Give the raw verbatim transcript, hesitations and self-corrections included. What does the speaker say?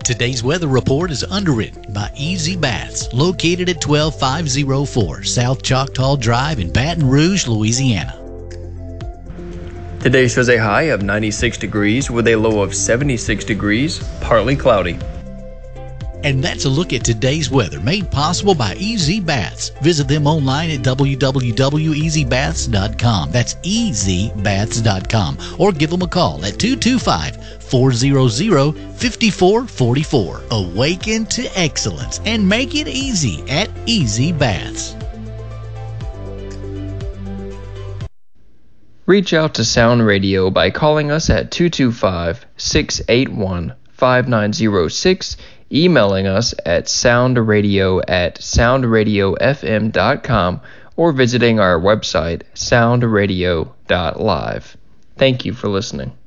Today's weather report is underwritten by Easy Baths, located at twelve five oh four South Choctaw Drive in Baton Rouge, Louisiana. Today shows a high of ninety-six degrees with a low of seventy-six degrees, partly cloudy. And that's a look at today's weather, made possible by Easy Baths. Visit them online at w w w dot easy baths dot com. That's easy baths dot com. Or give them a call at two two five, four hundred, five four four four. Awaken to excellence and make it easy at Easy Baths. Reach out to Sound Radio by calling us at two two five, six eight one, five nine zero six, emailing us at soundradio at soundradiofm dot com, or visiting our website soundradio dot live. Thank you for listening.